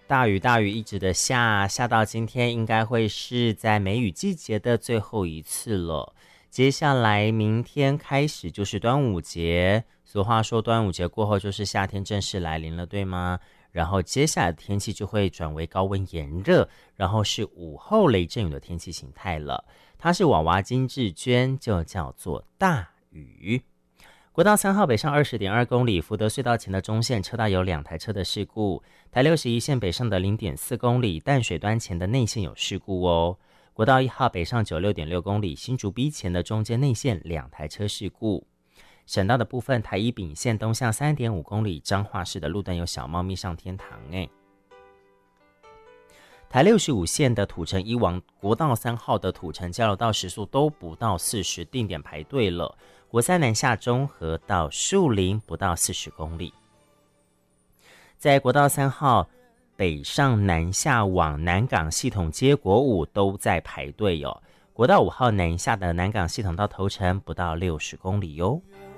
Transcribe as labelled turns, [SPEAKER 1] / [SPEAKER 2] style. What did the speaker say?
[SPEAKER 1] 大雨一直的下到今天，应该会是在梅雨季节的最后一次了。接下来明天开始就是端午节，俗话说端午节过后就是夏天正式来临了，对吗？然后接下来的天气就会转为高温炎热，然后是午后雷阵雨的天气形态了。它是娃娃金志娟，就叫做大雨。国道3号北上20.2公里，福德隧道前的中线车道有2台车的事故。台61线北上的0.4公里，淡水端前的内线有事故哦。国道1号北上96.6公里，新竹 B 前的中间内线2台车事故。省道的部分，台1丙线东向3.5公里，彰化市的路段有小猫咪上天堂台65线的土城一往国道3号的土城交流道时速都不到40，定点排队了。国3南下中和到树林不到40公里。在国道3号北上南下往南港系统接国5都在排队哦。国道5号南下的南港系统到头城不到60公里哟。